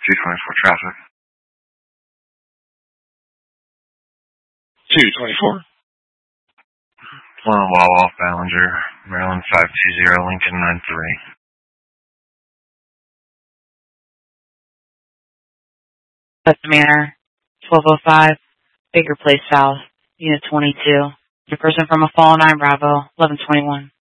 224 traffic. 224. Wawa, Ballinger, Maryland 520, Lincoln 93. West Manor, 1205, Baker Place South, Unit 22. The person from a Fall 9 Bravo, 1121.